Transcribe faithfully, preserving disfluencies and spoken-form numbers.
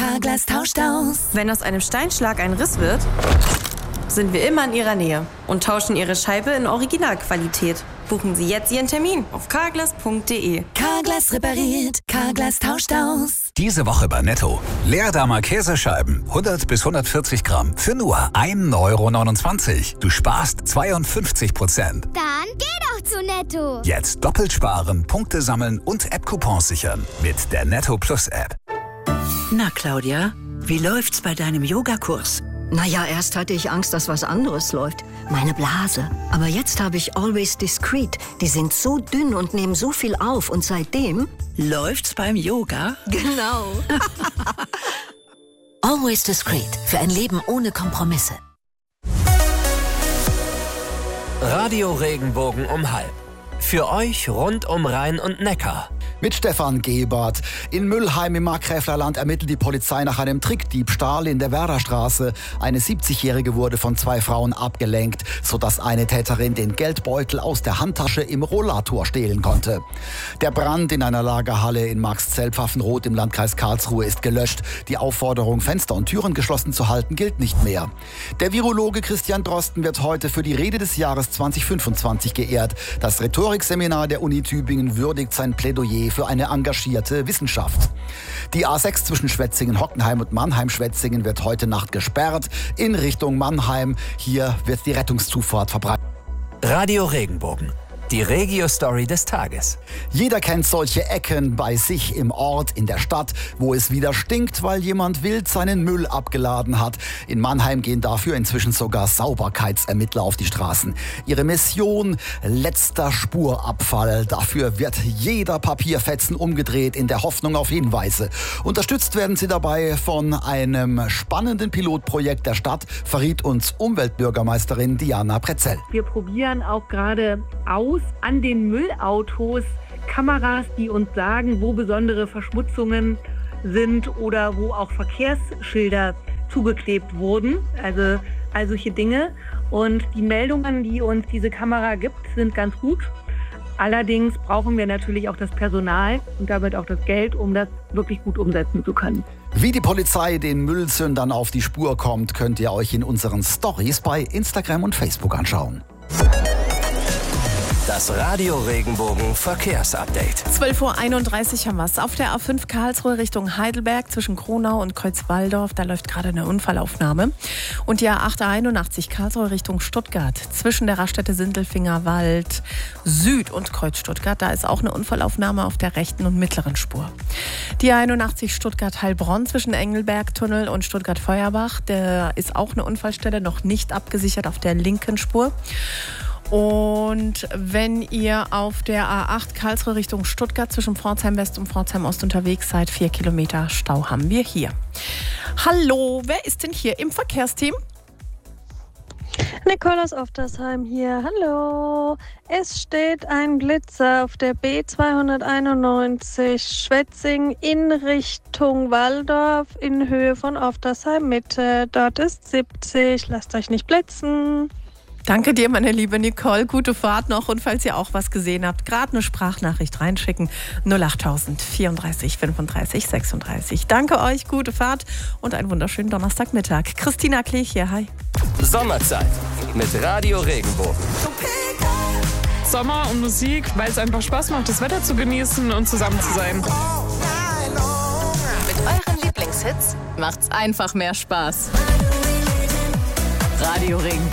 Carglass tauscht aus. Wenn aus einem Steinschlag ein Riss wird, sind wir immer in Ihrer Nähe und tauschen Ihre Scheibe in Originalqualität. Buchen Sie jetzt Ihren Termin auf carglass punkt de. Carglass repariert, Carglass tauscht aus. Diese Woche bei Netto. Leerdammer Käsescheiben, hundert bis hundertvierzig Gramm, für nur ein Euro neunundzwanzig. Du sparst zweiundfünfzig Prozent. Dann geh doch zu Netto. Jetzt doppelt sparen, Punkte sammeln und App-Coupons sichern mit der Netto Plus App. Na, Claudia, wie läuft's bei deinem Yogakurs? Naja, erst hatte ich Angst, dass was anderes läuft. Meine Blase. Aber jetzt habe ich Always Discreet. Die sind so dünn und nehmen so viel auf. Und seitdem... Läuft's beim Yoga? Genau. Always Discreet. Für ein Leben ohne Kompromisse. Radio Regenbogen um halb. Für euch rund um Rhein und Neckar. Mit Stefan Gebert. In Müllheim im Markgräflerland ermittelt die Polizei nach einem Trickdiebstahl in der Werderstraße. Eine siebzigjährige wurde von zwei Frauen abgelenkt, sodass eine Täterin den Geldbeutel aus der Handtasche im Rollator stehlen konnte. Der Brand in einer Lagerhalle in Marxzell-Pfaffenrod im Landkreis Karlsruhe ist gelöscht. Die Aufforderung, Fenster und Türen geschlossen zu halten, gilt nicht mehr. Der Virologe Christian Drosten wird heute für die Rede des Jahres zwanzig fünfundzwanzig geehrt. Das Rhetorikseminar der Uni Tübingen würdigt sein Plädoyer für eine engagierte Wissenschaft. Die A sechs zwischen Schwetzingen-Hockenheim und Mannheim-Schwetzingen wird heute Nacht gesperrt in Richtung Mannheim. Hier wird die Rettungszufahrt verbreitet. Radio Regenbogen. Die Regio-Story des Tages. Jeder kennt solche Ecken bei sich im Ort, in der Stadt, wo es wieder stinkt, weil jemand wild seinen Müll abgeladen hat. In Mannheim gehen dafür inzwischen sogar Sauberkeitsermittler auf die Straßen. Ihre Mission: letzter Spurabfall. Dafür wird jeder Papierfetzen umgedreht in der Hoffnung auf Hinweise. Unterstützt werden sie dabei von einem spannenden Pilotprojekt der Stadt, verriet uns Umweltbürgermeisterin Diana Pretzel. Wir probieren auch gerade aus, an den Müllautos Kameras, die uns sagen, wo besondere Verschmutzungen sind oder wo auch Verkehrsschilder zugeklebt wurden, also all solche Dinge. Und die Meldungen, die uns diese Kamera gibt, sind ganz gut. Allerdings brauchen wir natürlich auch das Personal und damit auch das Geld, um das wirklich gut umsetzen zu können. Wie die Polizei den Müllsündern auf die Spur kommt, könnt ihr euch in unseren Stories bei Instagram und Facebook anschauen. Das Radio Regenbogen Verkehrsupdate. zwölf Uhr einunddreißig haben wir es. Auf der A fünf Karlsruhe Richtung Heidelberg zwischen Kronau und Kreuzwaldorf. Da läuft gerade eine Unfallaufnahme. Und die A acht einundachtzig Karlsruhe Richtung Stuttgart zwischen der Raststätte Sindelfingerwald Süd und Kreuz Stuttgart. Da ist auch eine Unfallaufnahme auf der rechten und mittleren Spur. Die A einundachtzig Stuttgart-Heilbronn zwischen Engelbergtunnel und Stuttgart-Feuerbach. Da ist auch eine Unfallstelle noch nicht abgesichert auf der linken Spur. Und wenn ihr auf der A acht Karlsruhe Richtung Stuttgart zwischen Pforzheim West und Pforzheim Ost unterwegs seid, vier Kilometer Stau haben wir hier. Hallo, wer ist denn hier im Verkehrsteam? Nicole aus Oftersheim hier. Hallo. Es steht ein Blitzer auf der B zweihunderteinundneunzig Schwetzing in Richtung Walldorf in Höhe von Oftersheim Mitte. Dort ist siebzig. Lasst euch nicht blitzen. Danke dir, meine liebe Nicole. Gute Fahrt noch. Und falls ihr auch was gesehen habt, gerade eine Sprachnachricht reinschicken. null achttausend vierunddreißig fünfunddreißig sechsunddreißig. Danke euch, gute Fahrt und einen wunderschönen Donnerstagmittag. Christina Klech hier, hi. Sommerzeit mit Radio Regenbogen. Sommer und Musik, weil es einfach Spaß macht, das Wetter zu genießen und zusammen zu sein. Mit euren Lieblingshits macht's einfach mehr Spaß. Radio Regenbogen.